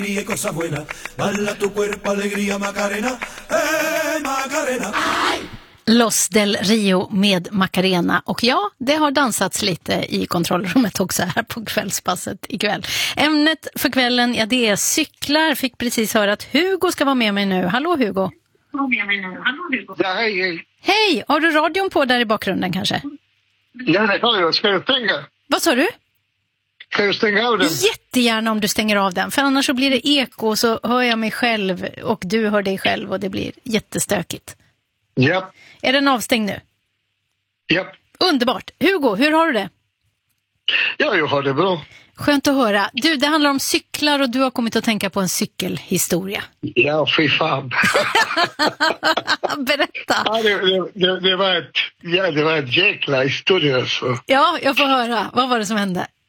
Y cosa buena, dala tu cuerpo alegría Macarena, Macarena. Los del Rio med Macarena. Och ja, det har dansats lite i kontrollrummet också här på kvällspasset ikväll. Ämnet för kvällen, ja, det är cyklar. Fick precis höra att Hugo ska vara med mig nu. Hallå Hugo. Ja, hej. Hej, har du radion på där i bakgrunden kanske? Ja, det har jag. Ska jag stänga? Vad sa du? Ska jag stänga av den? Jättegärna om du stänger av den. För annars så blir det eko och så hör jag mig själv och du hör dig själv och det blir jättestökigt. Ja. Är den avstängd nu? Ja. Underbart. Hugo, hur har du det? Ja, jag har det bra. Skönt att höra. Du, det handlar om cyklar och du har kommit att tänka på en cykelhistoria. Ja, fy fan. Berätta. Ja, det var ett jäkla historia. Så. Ja, jag får höra. Vad var det som hände?